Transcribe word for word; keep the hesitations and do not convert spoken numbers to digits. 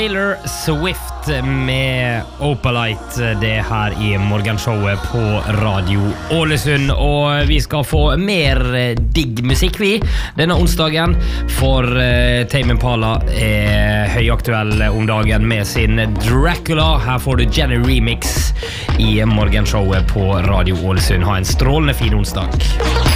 Taylor Swift med Opalite, det her I morgenshowet på Radio Ålesund, og vi skal få mer digg musikk vi denne onsdagen, for uh, Tame Impala er høyaktuell om dagen med sin Dracula. Her får du Jenny Remix I morgenshowet på Radio Ålesund. Ha en strålende fin onsdag.